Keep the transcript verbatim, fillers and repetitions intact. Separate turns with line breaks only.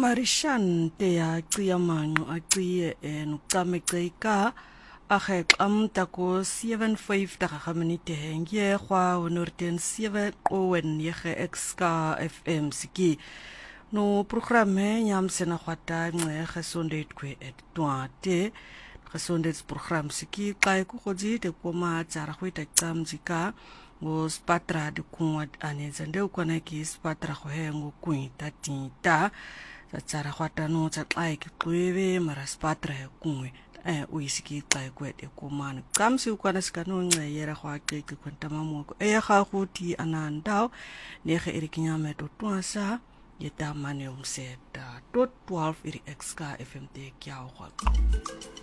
Marishan te ya cia mango a cia e no tame ka a ge am ta ko seven five ta ga minute hengie kwa onorten seven owen ye ge exka fm siki no programme nyam sena khwata nxe ge Sunday kwe et twate ge Sunday program siki kai ku khoji te ko ma tsara khwita tsamjika go spatra de kunwa anezande ukwana ki spatra go hengo kwita tinta tsara khwata no tsa xai ki qwebe mara spatra ya kunwe eh uisiki xai kwete kumana kamsi ukwana sikano ngeyera khwa qeqi kwenta mamoko e ga goti anandao ne ge erikinyame to twasa yeta mane umseta tot twelve iri exka fm te kyao khwa